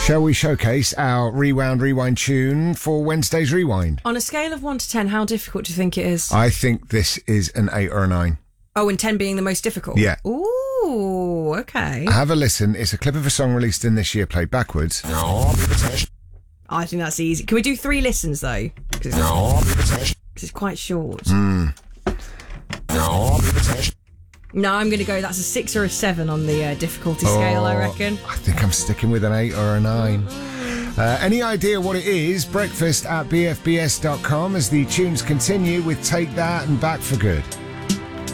Shall we showcase our rewind tune for Wednesday's Rewind? On a scale of 1 to 10, how difficult do you think it is? I think this is an 8 or a 9. Oh, and 10 being the most difficult? Yeah. Ooh, okay. Have a listen. It's a clip of a song released in this year, played backwards. I think that's easy. Can we do 3 listens, though? Because it's quite short. No, I'm going to go, that's a 6 or a 7 on the difficulty scale, I reckon. I think I'm sticking with an 8 or a 9. Any idea what it is? Breakfast at bfbs.com as the tunes continue with Take That and Back for Good.